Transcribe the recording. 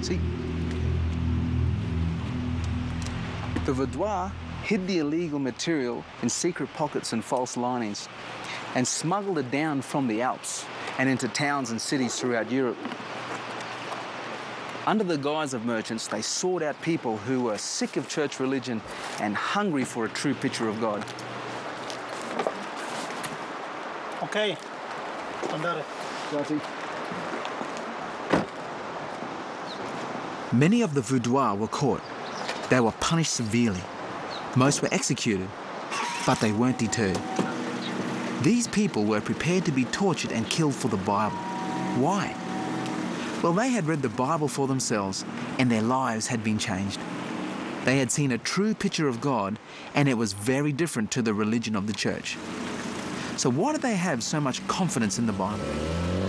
See? The Vaudois hid the illegal material in secret pockets and false linings and smuggled it down from the Alps and into towns and cities throughout Europe. Under the guise of merchants, they sought out people who were sick of church religion and hungry for a true picture of God. Okay, andare. Many of the Vaudois were caught. They were punished severely. Most were executed, but they weren't deterred. These people were prepared to be tortured and killed for the Bible. Why? Well, they had read the Bible for themselves and their lives had been changed. They had seen a true picture of God and it was very different to the religion of the church. So why did they have so much confidence in the Bible?